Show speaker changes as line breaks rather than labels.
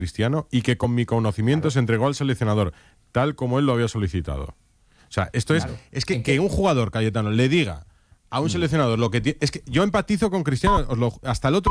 Cristiano y que con mi conocimiento se entregó al seleccionador, tal como él lo había solicitado. O sea, esto es que un jugador, Cayetano, le diga a un seleccionador lo que tiene... Es que yo empatizo con Cristiano, hasta el otro